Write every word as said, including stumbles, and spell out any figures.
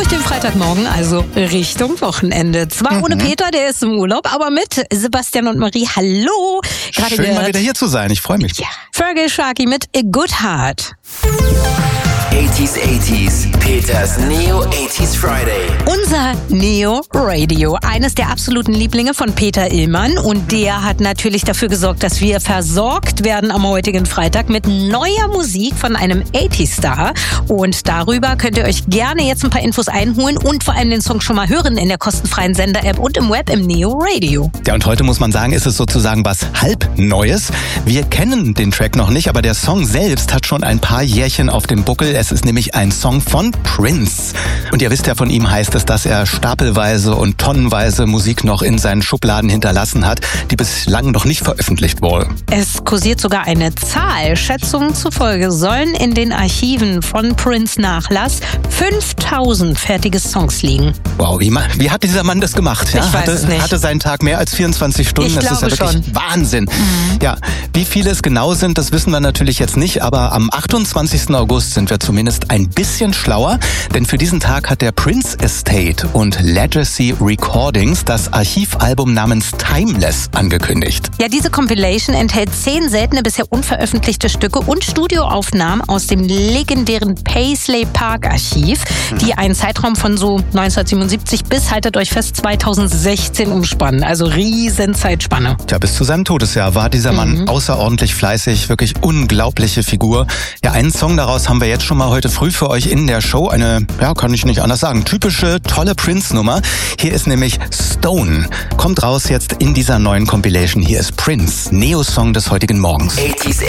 durch den Freitagmorgen, also Richtung Wochenende. Zwar mhm. ohne Peter, der ist im Urlaub, aber mit Sebastian und Marie. Hallo. Gerade Schön, mal wieder hier zu sein. Ich freue mich. Ja. Fergie Sharkey mit A Good Heart. achtziger achtziger, Peters Neo achtziger Friday. Unser Neo Radio, eines der absoluten Lieblinge von Peter Illmann. Und der hat natürlich dafür gesorgt, dass wir versorgt werden am heutigen Freitag mit neuer Musik von einem achtziger-Star. Und darüber könnt ihr euch gerne jetzt ein paar Infos einholen und vor allem den Song schon mal hören in der kostenfreien Sender-App und im Web im Neo Radio. Ja, und heute muss man sagen, ist es sozusagen was halb Neues. Wir kennen den Track noch nicht, aber der Song selbst hat schon ein paar Jährchen auf dem Buckel. Es ist nämlich ein Song von Prince. Und ihr wisst ja, von ihm heißt es, dass er stapelweise und tonnenweise Musik noch in seinen Schubladen hinterlassen hat, die bislang noch nicht veröffentlicht wurde. Es kursiert sogar eine Zahl. Schätzungen zufolge sollen in den Archiven von Prince Nachlass fünftausend fertige Songs liegen. Wow, wie, wie hat dieser Mann das gemacht? Ja, ich weiß hatte, es nicht. Hatte seinen Tag mehr als vierundzwanzig Stunden. Ich das glaube ist ja wirklich schon. Wahnsinn. Mhm. Ja, wie viele es genau sind, das wissen wir natürlich jetzt nicht, aber am achtundzwanzigsten August sind wir zumindest ein bisschen schlauer, denn für diesen Tag hat der Prince Estate und Legacy Recordings das Archivalbum namens Timeless angekündigt. Ja, diese Compilation enthält zehn seltene, bisher unveröffentlichte Stücke und Studioaufnahmen aus dem legendären Paisley Park Archiv, die einen Zeitraum von so neunzehnhundertsiebenundsiebzig bis, haltet euch fest, zweitausendsechzehn umspannen. Also riesen Zeitspanne. Tja, bis zu seinem Todesjahr war dieser Mann mhm. außerordentlich fleißig, wirklich unglaubliche Figur. Ja, einen Song daraus haben wir jetzt schon mal heute früh für euch in der Show. Eine, ja, kann ich nicht anders sagen, typische, tolle Prince-Nummer. Hier ist nämlich Stone. Kommt raus jetzt in dieser neuen Compilation. Hier ist Prince, Neo-Song des heutigen Morgens. achtziger